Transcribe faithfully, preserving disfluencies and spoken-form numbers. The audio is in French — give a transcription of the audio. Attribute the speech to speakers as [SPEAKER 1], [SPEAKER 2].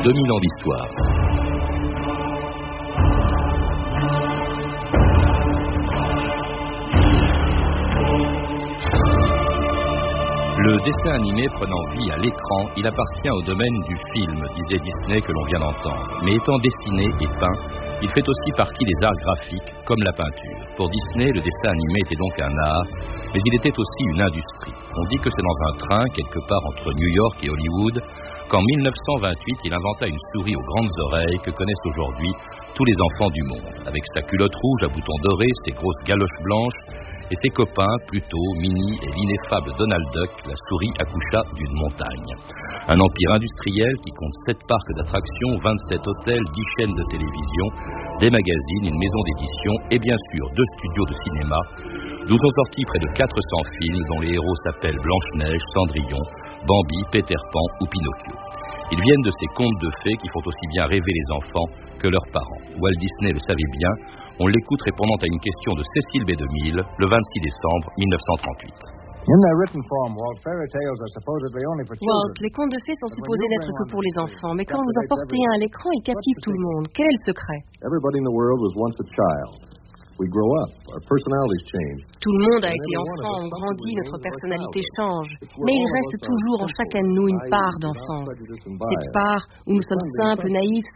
[SPEAKER 1] deux mille ans d'histoire. Le dessin animé prenant vie à l'écran, il appartient au domaine du film, disait Disney que l'on vient d'entendre. Mais étant dessiné et peint, il fait aussi partie des arts graphiques, comme la peinture. Pour Disney, le dessin animé était donc un art, mais il était aussi une industrie. On dit que c'est dans un train, quelque part entre New York et Hollywood, qu'en mille neuf cent vingt-huit, il inventa une souris aux grandes oreilles que connaissent aujourd'hui tous les enfants du monde. Avec sa culotte rouge à boutons dorés, ses grosses galoches blanches et ses copains, Pluto, Minnie et l'ineffable Donald Duck, la souris accoucha d'une montagne. Un empire industriel qui compte sept parcs d'attractions, vingt-sept hôtels, dix chaînes de télévision, des magazines, une maison d'édition et bien sûr deux studios de cinéma, d'où sont sortis près de quatre cents films dont les héros s'appellent Blanche-Neige, Cendrillon, Bambi, Peter Pan ou Pinocchio. Ils viennent de ces contes de fées qui font aussi bien rêver les enfants que leurs parents. Walt Disney le savait bien, on l'écoute répondant à une question de Cécile B. DeMille le vingt-six décembre mille neuf cent trente-huit.
[SPEAKER 2] Walt, les contes de fées sont supposés n'être que pour les enfants, mais quand vous en portez un à l'écran, ils captivent tout le monde. Quel est le secret? Tout le monde a été enfant, on grandit, notre personnalité change. Mais il reste toujours en chacun de nous une part d'enfance. Cette part où nous sommes simples, naïfs,